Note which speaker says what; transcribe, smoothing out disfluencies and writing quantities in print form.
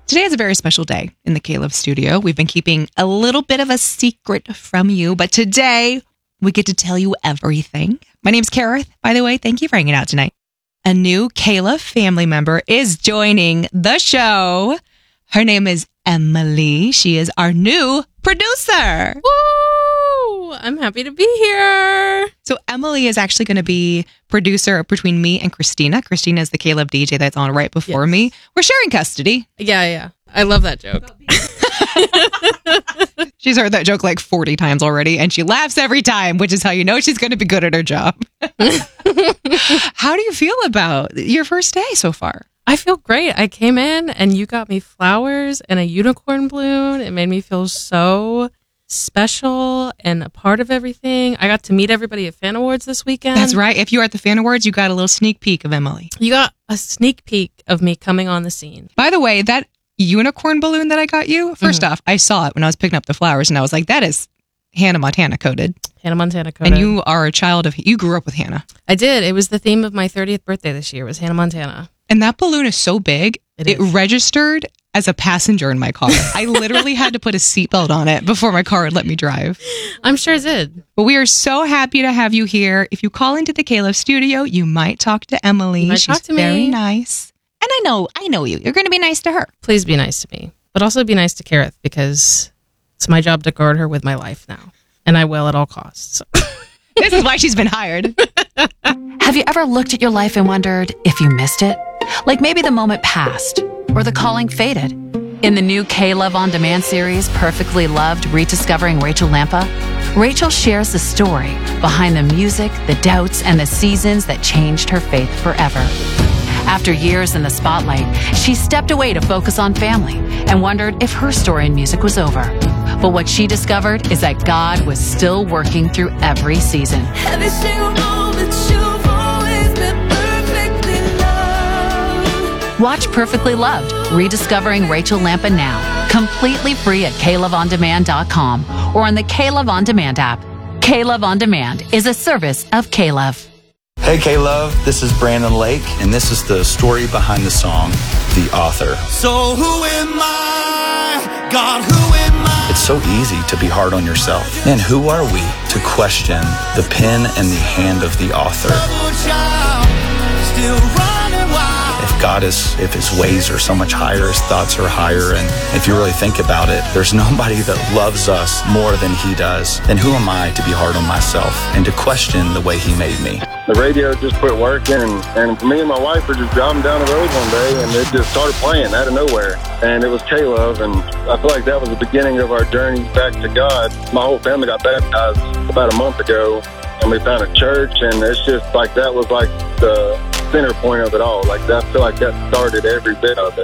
Speaker 1: Today is a very special day in the K-Love studio. We've been keeping a little bit of a secret from you, but today we get to tell you everything. My name's Kareth, by the way. Thank you for hanging out tonight. A new K-Love family member is joining the show. Her name is Emily. She is our new producer.
Speaker 2: Woo! I'm happy to be here.
Speaker 1: So Emily is actually going to be producer between me and Christina. Christina is the K-Love DJ that's on right before me. We're sharing custody.
Speaker 2: Yeah. I love that joke.
Speaker 1: She's heard that joke like 40 times already, and she laughs every time, which is how you know she's going to be good at her job. How do you feel about your first day so far?
Speaker 2: I feel great. I came in and you got me flowers and a unicorn balloon. It made me feel so special and a part of everything. I got to meet everybody at Fan Awards this weekend.
Speaker 1: That's right. If you were at the Fan Awards, you got a little sneak peek of Emily.
Speaker 2: You got a sneak peek of me coming on the scene.
Speaker 1: By the way, that unicorn balloon that I got you, first off, I saw it when I was picking up the flowers, and I was like, that is Hannah Montana coded.
Speaker 2: Hannah Montana coded.
Speaker 1: And you are a child of, you grew up with Hannah.
Speaker 2: I did. It was the theme of my 30th birthday this year, was Hannah Montana.
Speaker 1: And that balloon is so big, it registered as a passenger in my car. I literally had to put a seatbelt on it before my car would let me drive.
Speaker 2: I'm sure it did.
Speaker 1: But we are so happy to have you here. If you call into the K-Love studio, you might talk to Emily.
Speaker 2: You might
Speaker 1: She's
Speaker 2: talk to me.
Speaker 1: very nice. And I know you. You're going to be nice to her.
Speaker 2: Please be nice to me. But also be nice to Kareth, because it's my job to guard her with my life now. And I will at all costs.
Speaker 1: This is why she's been hired.
Speaker 3: Have you ever looked at your life and wondered if you missed it? Like maybe the moment passed or the calling faded. In the new K-Love On Demand series, Perfectly Loved, Rediscovering Rachel Lampa, Rachel shares the story behind the music, the doubts, and the seasons that changed her faith forever. After years in the spotlight, she stepped away to focus on family and wondered if her story in music was over. But what she discovered is that God was still working through every season.
Speaker 4: Every single moment you've always been perfectly loved.
Speaker 3: Watch Perfectly Loved, Rediscovering Rachel Lampa now, completely free at KLoveOnDemand.com or on the K-Love On Demand app. K-Love On Demand is a service of K-Love.
Speaker 5: Hey K-Love, this is Brandon Lake, and this is the story behind the song, The Author.
Speaker 6: So who am I? God, who am I?
Speaker 5: It's so easy to be hard on yourself. And who are we to question the pen and the hand of the author?
Speaker 6: Still running wild.
Speaker 5: If his ways are so much higher, his thoughts are higher, and if you really think about it, there's nobody that loves us more than he does. Then who am I to be hard on myself and to question the way he made me?
Speaker 7: The radio just quit working, and me and my wife were just driving down the road one day, and it just started playing out of nowhere. And it was K-Love, and I feel like that was the beginning of our journey back to God. My whole family got baptized about a month ago, and we found a church, and it's just like that was like the center point of it all. Like I feel like that started every bit of it.